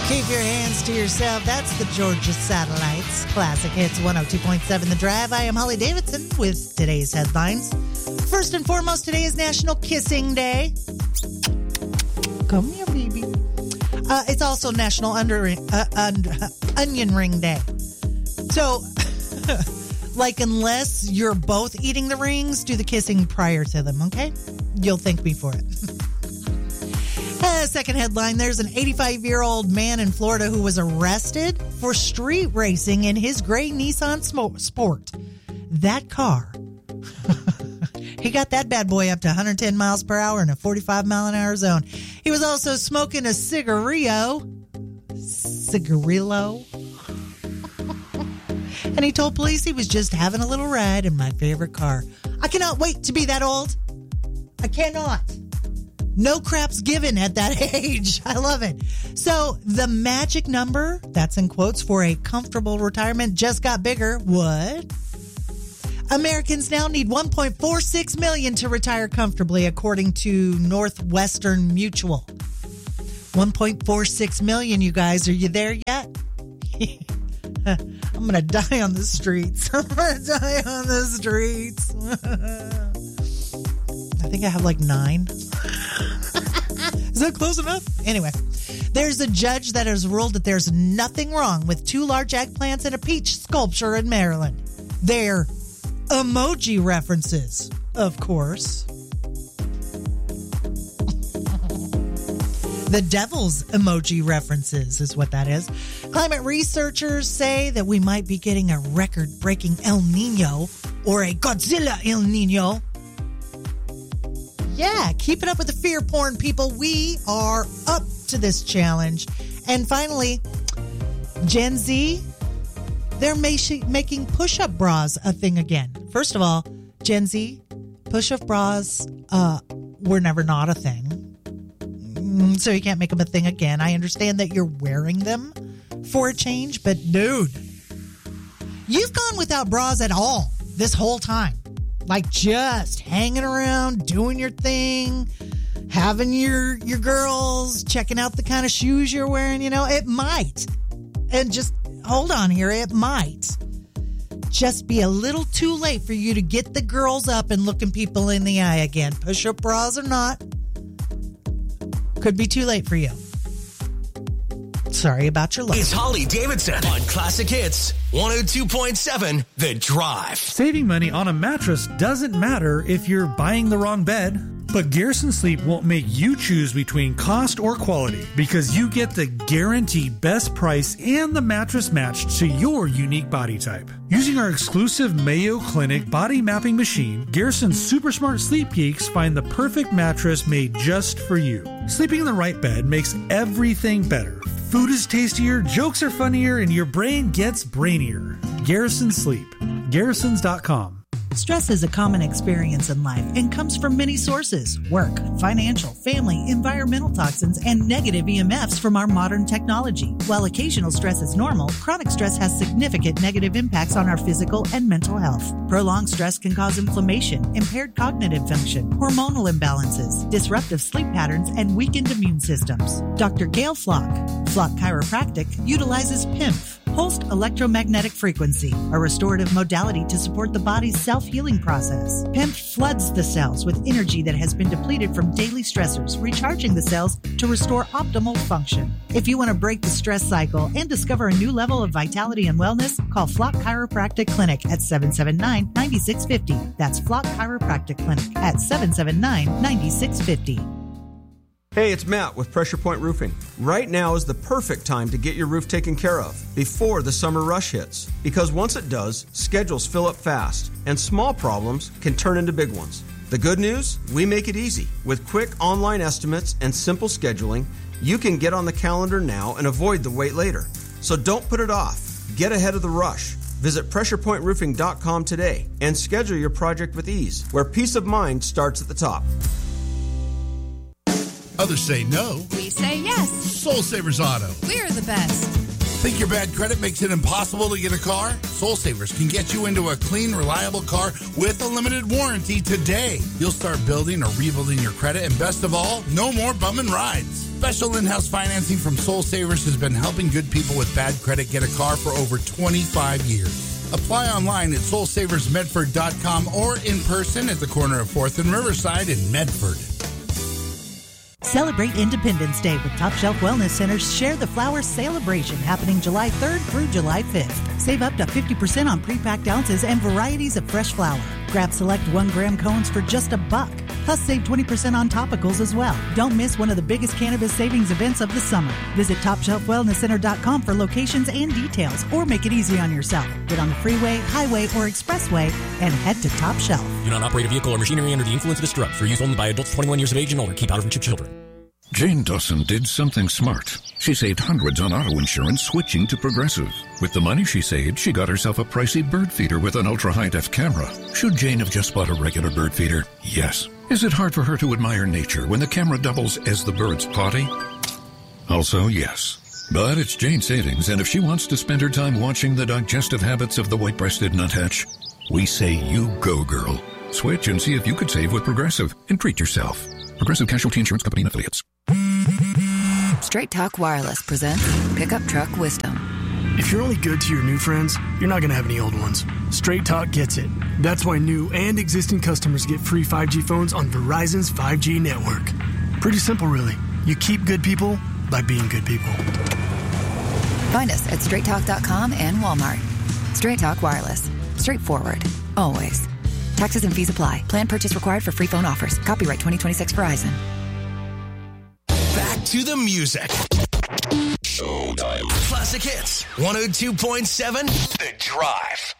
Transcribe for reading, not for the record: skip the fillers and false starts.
Keep your hands to yourself. That's the Georgia Satellites. Classic Hits 102.7 The Drive. I am Holly Davidson with today's headlines. First and foremost, today is National Kissing Day. Come here, baby. It's also National Onion Ring Day. So, like, unless you're both eating the rings, do the kissing prior to them, okay? You'll thank me for it. Second headline, there's an 85-year-old man in Florida who was arrested for street racing in his gray Nissan Sport. That car. He got that bad boy up to 110 miles per hour in a 45-mile-an-hour zone. He was also smoking a cigarillo. And he told police he was just having a little ride in my favorite car. I cannot wait to be that old. I cannot. No craps given at that age. I love it. So the magic number, that's in quotes, for a comfortable retirement just got bigger. What? Americans now need $1.46 million to retire comfortably, according to Northwestern Mutual. $1.46 million, you guys. Are you there yet? I'm going to die on the streets. I think I have like 9. Is that close enough? Anyway, there's a judge that has ruled that there's nothing wrong with 2 large eggplants and a peach sculpture in Maryland. They're emoji references, of course. The devil's emoji references is what that is. Climate researchers say that we might be getting a record-breaking El Nino or a Godzilla El Nino. Yeah, keep it up with the fear porn, people. We are up to this challenge. And finally, Gen Z, they're making push-up bras a thing again. First of all, Gen Z, push-up bras were never not a thing. So you can't make them a thing again. I understand that you're wearing them for a change, but dude, you've gone without bras at all this whole time. Like just hanging around, doing your thing, having your girls, checking out the kind of shoes you're wearing, you know, it might. And just hold on here, it might just be a little too late for you to get the girls up and looking people in the eye again. Push-up bras or not, could be too late for you. Sorry about your luck. It's Holly Davidson on Classic Hits 102.7 The Drive. Saving money on a mattress doesn't matter if you're buying the wrong bed. But Garrison Sleep won't make you choose between cost or quality because you get the guaranteed best price and the mattress matched to your unique body type. Using our exclusive Mayo Clinic body mapping machine, Garrison's Super Smart Sleep Geeks find the perfect mattress made just for you. Sleeping in the right bed makes everything better. Food is tastier, jokes are funnier, and your brain gets brainier. Garrison Sleep. Garrisons.com. Stress is a common experience in life and comes from many sources: work, financial, family, environmental toxins, and negative EMFs from our modern technology. While occasional stress is normal, chronic stress has significant negative impacts on our physical and mental health. Prolonged stress can cause inflammation, impaired cognitive function, hormonal imbalances, disruptive sleep patterns, and weakened immune systems. Dr. Gail Flock Chiropractic utilizes PIMF, pulsed electromagnetic frequency, a restorative modality to support the body's self-healing process. PIMF floods the cells with energy that has been depleted from daily stressors, recharging the cells to restore optimal function. If you want to break the stress cycle and discover a new level of vitality and wellness, call Flock Chiropractic Clinic at 779-9650. That's Flock Chiropractic Clinic at 779-9650. Hey, it's Matt with Pressure Point Roofing. Right now is the perfect time to get your roof taken care of before the summer rush hits. Because once it does, schedules fill up fast and small problems can turn into big ones. The good news? We make it easy. With quick online estimates and simple scheduling, you can get on the calendar now and avoid the wait later. So don't put it off. Get ahead of the rush. Visit PressurePointRoofing.com today and schedule your project with ease, where peace of mind starts at the top. Others say no. We say yes. Soul Savers Auto. We're the best. Think your bad credit makes it impossible to get a car? Soul Savers can get you into a clean, reliable car with a limited warranty today. You'll start building or rebuilding your credit, and best of all, no more bumming rides. Special in-house financing from Soul Savers has been helping good people with bad credit get a car for over 25 years. Apply online at soulsaversmedford.com or in person at the corner of 4th and Riverside in Medford. Celebrate Independence Day with Top Shelf Wellness Center's Share the Flowers celebration happening July 3rd through July 5th. Save up to 50% on pre-packed ounces and varieties of fresh flower. Grab select 1-gram cones for just $1. Plus, save 20% on topicals as well. Don't miss one of the biggest cannabis savings events of the summer. Visit TopShelfWellnessCenter.com for locations and details, or make it easy on yourself. Get on the freeway, highway, or expressway and head to Top Shelf. Do not operate a vehicle or machinery under the influence of this drug. For use only by adults 21 years of age and older. Keep out of reach of children. Jane Dawson did something smart. She saved hundreds on auto insurance switching to Progressive. With the money she saved, she got herself a pricey bird feeder with an ultra-high-def camera. Should Jane have just bought a regular bird feeder? Yes. Is it hard for her to admire nature when the camera doubles as the bird's potty? Also, yes. But it's Jane's savings, and if she wants to spend her time watching the digestive habits of the white-breasted nuthatch, we say you go, girl. Switch and see if you could save with Progressive and treat yourself. Progressive Casualty Insurance Company and Affiliates. Straight Talk Wireless presents Pickup Truck Wisdom. If you're only good to your new friends, you're not going to have any old ones. Straight Talk gets it. That's why new and existing customers get free 5G phones on Verizon's 5G network. Pretty simple, really. You keep good people by being good people. Find us at straighttalk.com and Walmart. Straight Talk Wireless. Straightforward. Always. Taxes and fees apply. Plan purchase required for free phone offers. Copyright 2026 Verizon. Back to the music. Showtime. Classic Hits 102.7 The Drive.